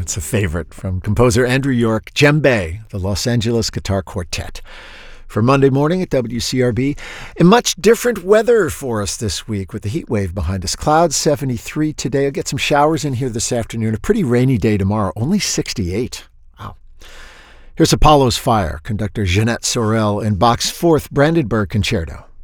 It's a favorite from composer Andrew York, Djembe, the Los Angeles Guitar Quartet. For Monday morning at WCRB, and much different weather for us this week with the heat wave behind us. Clouds 73 today. I'll get some showers in here this afternoon. A pretty rainy day tomorrow, only 68. Wow. Here's Apollo's Fire, conductor Jeanette Sorel, and Bach's Fourth Brandenburg Concerto.